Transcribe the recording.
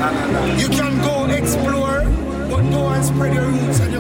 You can go explore, but go and spread your roots and